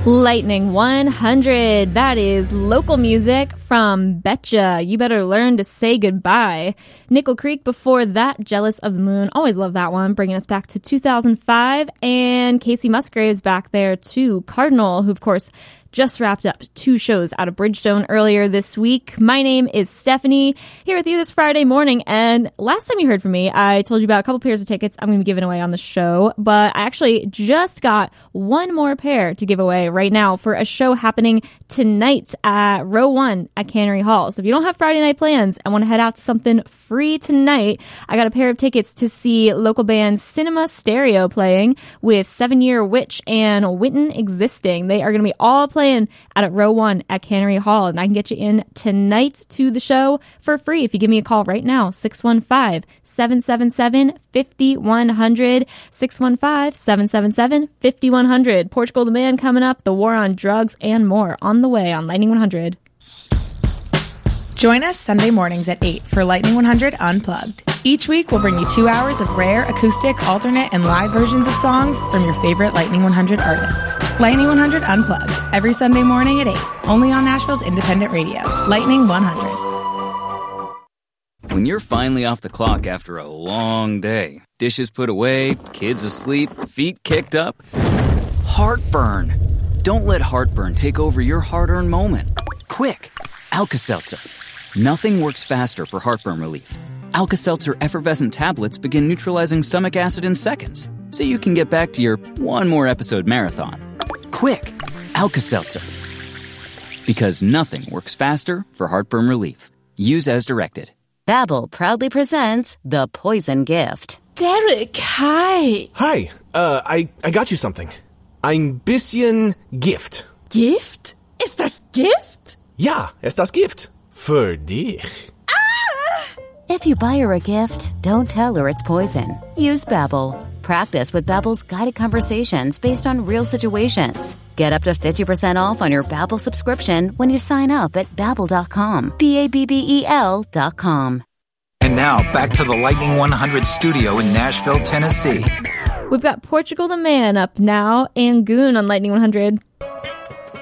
Lightning 100. That is local music from Betcha. You Better Learn to Say Goodbye. Nickel Creek before that, Jealous of the Moon. Always love that one, bringing us back to 2005. And Casey Musgraves back there too. Cardinal, who of course just wrapped up 2 shows out of Bridgestone earlier this week. My name is Stephanie, here with you this Friday morning. And last time you heard from me, I told you about a couple pairs of tickets I'm going to be giving away on the show. But I actually just got one more pair to give away right now for a show happening tonight at Row 1 at Cannery Hall. So if you don't have Friday night plans and want to head out to something free tonight, I got a pair of tickets to see local band Cinema Stereo playing with 7 Year Witch and Winton Existing. They are going to be all playing out at Row 1 at Cannery Hall, and I can get you in tonight to the show for free if you give me a call right now, 615-777-5100, 615-777-5100. Portugal the Man coming up, the war on drugs, and more on the way on Lightning 100. Join us Sunday mornings at 8 for Lightning 100 Unplugged. Each week, we'll bring you 2 hours of rare, acoustic, alternate, and live versions of songs from your favorite Lightning 100 artists. Lightning 100 Unplugged, every Sunday morning at 8, only on Nashville's independent radio. Lightning 100. When you're finally off the clock after a long day, dishes put away, kids asleep, feet kicked up, heartburn. Don't let heartburn take over your hard-earned moment. Quick, Alka-Seltzer. Nothing works faster for heartburn relief. Alka-Seltzer effervescent tablets begin neutralizing stomach acid in seconds, so you can get back to your one more episode marathon. Quick, Alka-Seltzer. Because nothing works faster for heartburn relief. Use as directed. Babbel proudly presents The Poison Gift. Derek, hi. Hi, I got you something. Ein bisschen Gift. Gift? Ist das Gift? Ja, ist das Gift. Für dich. If you buy her a gift, don't tell her it's poison. Use Babbel. Practice with Babbel's guided conversations based on real situations. Get up to 50% off on your Babbel subscription when you sign up at Babbel.com. Babbel.com. And now, back to the Lightning 100 studio in Nashville, Tennessee. We've got Portugal the Man up now and Goon on Lightning 100.